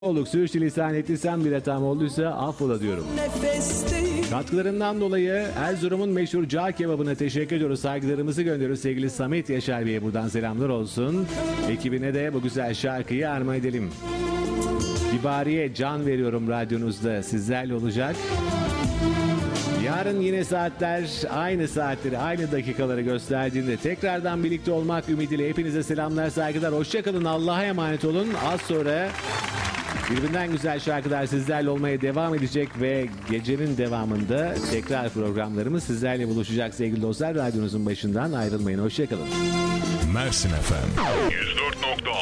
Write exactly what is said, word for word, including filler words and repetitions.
olduk. Sürçülisan ettiysem bir hatam olduysa affola diyorum. Katkılarından dolayı Erzurum'un meşhur cağ kebabına teşekkür ediyoruz. Saygılarımızı gönderiyoruz. Sevgili Samet Yaşar Bey'e buradan selamlar olsun. Ekibine de bu güzel şarkıyı armağan edelim. Kibariye can veriyorum radyonuzda sizlerle olacak. Yarın yine saatler aynı saatleri aynı dakikaları gösterdiğinde tekrardan birlikte olmak ümidiyle hepinize selamlar saygılar. Hoşçakalın, Allah'a emanet olun. Az sonra birbirinden güzel şarkılar sizlerle olmaya devam edecek ve gecenin devamında tekrar programlarımız sizlerle buluşacak sevgili dostlar. Radyonuzun başından ayrılmayın. Hoşçakalın. Mersin F M yüz dört nokta